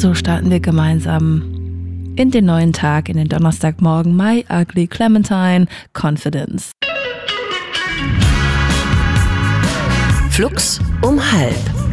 So starten wir gemeinsam in den neuen Tag, in den Donnerstagmorgen. My Ugly Clementine, Confidence. Flux um 12:30.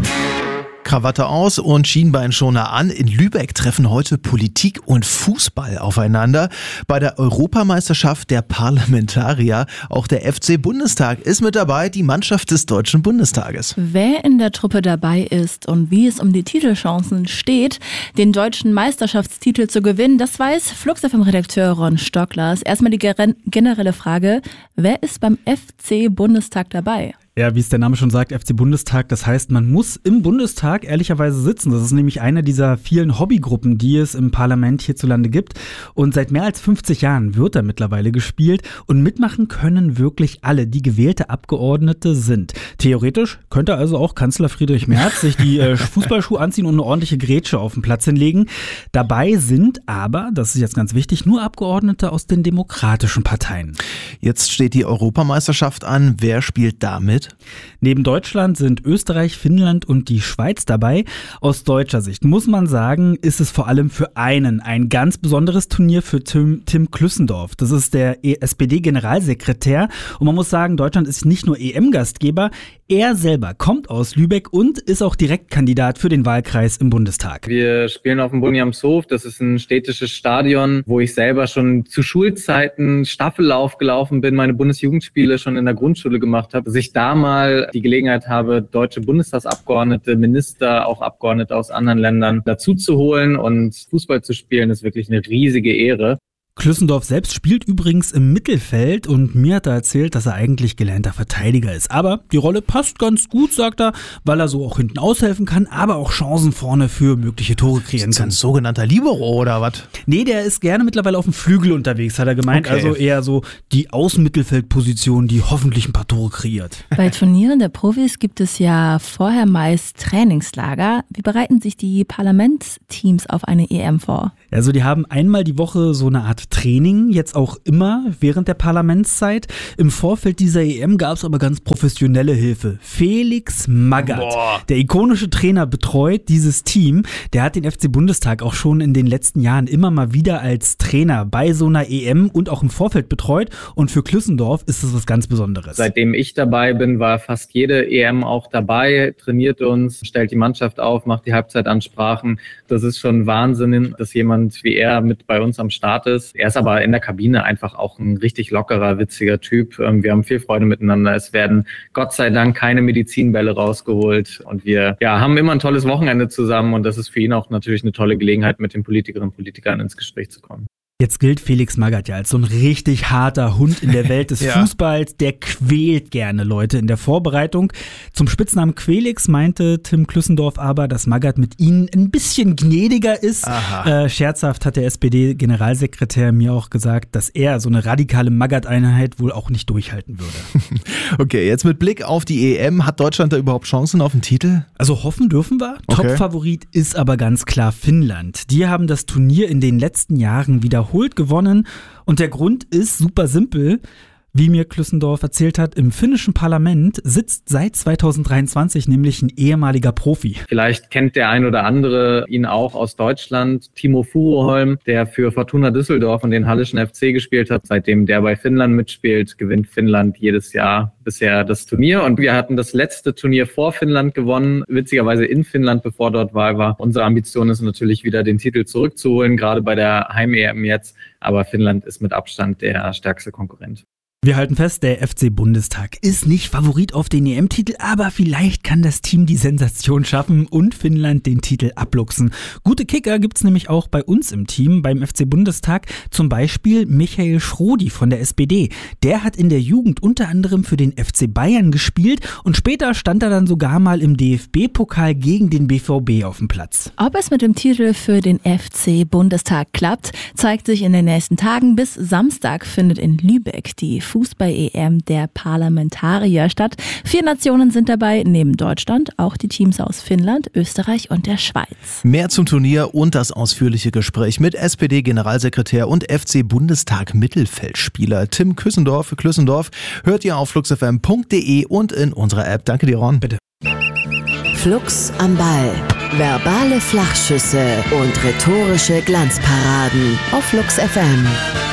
Krawatte aus und Schienbeinschoner an. In Lübeck treffen heute Politik und Fußball aufeinander. Bei der Europameisterschaft der Parlamentarier. Auch der FC Bundestag ist mit dabei, die Mannschaft des Deutschen Bundestages. Wer in der Truppe dabei ist und wie es um die Titelchancen steht, den deutschen Meisterschaftstitel zu gewinnen, das weiß Flux FM-Redakteur Ron Stocklers. Erstmal die generelle Frage, wer ist beim FC Bundestag dabei? Ja, wie es der Name schon sagt, FC Bundestag, das heißt, man muss im Bundestag ehrlicherweise sitzen. Das ist nämlich eine dieser vielen Hobbygruppen, die es im Parlament hierzulande gibt. Und seit mehr als 50 Jahren wird da mittlerweile gespielt. Und mitmachen können wirklich alle, die gewählte Abgeordnete sind. Theoretisch könnte also auch Kanzler Friedrich Merz sich die Fußballschuhe anziehen und eine ordentliche Grätsche auf den Platz hinlegen. Dabei sind aber, das ist jetzt ganz wichtig, nur Abgeordnete aus den demokratischen Parteien. Jetzt steht die Europameisterschaft an. Wer spielt damit? Neben Deutschland sind Österreich, Finnland und die Schweiz dabei. Aus deutscher Sicht muss man sagen, ist es vor allem für ein ganz besonderes Turnier für Tim Klüssendorf. Das ist der SPD-Generalsekretär. Und man muss sagen, Deutschland ist nicht nur EM-Gastgeber, er selber kommt aus Lübeck und ist auch Direktkandidat für den Wahlkreis im Bundestag. Wir spielen auf dem Bunjamshof. Das ist ein städtisches Stadion, wo ich selber schon zu Schulzeiten Staffellauf gelaufen bin, meine Bundesjugendspiele schon in der Grundschule gemacht habe. Dass ich da mal die Gelegenheit habe, deutsche Bundestagsabgeordnete, Minister, auch Abgeordnete aus anderen Ländern dazu zu holen und Fußball zu spielen, ist wirklich eine riesige Ehre. Klüssendorf selbst spielt übrigens im Mittelfeld und mir hat er erzählt, dass er eigentlich gelernter Verteidiger ist. Aber die Rolle passt ganz gut, sagt er, weil er so auch hinten aushelfen kann, aber auch Chancen vorne für mögliche Tore kreieren kann. Ein sogenannter Libero oder was? Nee, der ist gerne mittlerweile auf dem Flügel unterwegs, hat er gemeint. Okay. Also eher so die Außenmittelfeldposition, die hoffentlich ein paar Tore kreiert. Bei Turnieren der Profis gibt es ja vorher meist Trainingslager. Wie bereiten sich die Parlamentsteams auf eine EM vor? Also die haben einmal die Woche so eine Art Training, jetzt auch immer während der Parlamentszeit. Im Vorfeld dieser EM gab es aber ganz professionelle Hilfe. Felix Magath, der ikonische Trainer, betreut dieses Team. Der hat den FC Bundestag auch schon in den letzten Jahren immer mal wieder als Trainer bei so einer EM und auch im Vorfeld betreut. Und für Klüssendorf ist das was ganz Besonderes. Seitdem ich dabei bin, war fast jede EM auch dabei, trainiert uns, stellt die Mannschaft auf, macht die Halbzeitansprachen. Das ist schon Wahnsinn, dass jemand wie er mit bei uns am Start ist. Er ist aber in der Kabine einfach auch ein richtig lockerer, witziger Typ. Wir haben viel Freude miteinander. Es werden Gott sei Dank keine Medizinbälle rausgeholt und wir haben immer ein tolles Wochenende zusammen und das ist für ihn auch natürlich eine tolle Gelegenheit, mit den Politikerinnen und Politikern ins Gespräch zu kommen. Jetzt gilt Felix Magath ja als so ein richtig harter Hund in der Welt des Fußballs. Der quält gerne Leute in der Vorbereitung. Zum Spitznamen Quelix meinte Tim Klüssendorf aber, dass Magath mit ihnen ein bisschen gnädiger ist. Scherzhaft hat der SPD-Generalsekretär mir auch gesagt, dass er so eine radikale Magath-Einheit wohl auch nicht durchhalten würde. Okay, jetzt mit Blick auf die EM, hat Deutschland da überhaupt Chancen auf den Titel? Also hoffen dürfen wir. Okay. Top-Favorit ist aber ganz klar Finnland. Die haben das Turnier in den letzten Jahren wiederholt gewonnen und der Grund ist super simpel. Wie mir Klüssendorf erzählt hat, im finnischen Parlament sitzt seit 2023 nämlich ein ehemaliger Profi. Vielleicht kennt der ein oder andere ihn auch aus Deutschland, Timo Furuholm, der für Fortuna Düsseldorf und den Hallischen FC gespielt hat. Seitdem der bei Finnland mitspielt, gewinnt Finnland jedes Jahr bisher das Turnier. Und wir hatten das letzte Turnier vor Finnland gewonnen, witzigerweise in Finnland, bevor dort Wahl war. Unsere Ambition ist natürlich wieder, den Titel zurückzuholen, gerade bei der Heim-EM jetzt. Aber Finnland ist mit Abstand der stärkste Konkurrent. Wir halten fest, der FC Bundestag ist nicht Favorit auf den EM-Titel, aber vielleicht kann das Team die Sensation schaffen und Finnland den Titel abluchsen. Gute Kicker gibt's nämlich auch bei uns im Team, beim FC Bundestag, zum Beispiel Michael Schrodi von der SPD. Der hat in der Jugend unter anderem für den FC Bayern gespielt und später stand er dann sogar mal im DFB-Pokal gegen den BVB auf dem Platz. Ob es mit dem Titel für den FC Bundestag klappt, zeigt sich in den nächsten Tagen. Bis Samstag findet in Lübeck die Fußball-EM der Parlamentarier statt. 4 Nationen sind dabei, neben Deutschland auch die Teams aus Finnland, Österreich und der Schweiz. Mehr zum Turnier und das ausführliche Gespräch mit SPD-Generalsekretär und FC-Bundestag-Mittelfeldspieler Tim Klüssendorf hört ihr auf fluxfm.de und in unserer App. Danke dir, Ron. Bitte. Flux am Ball. Verbale Flachschüsse und rhetorische Glanzparaden auf Lux FM.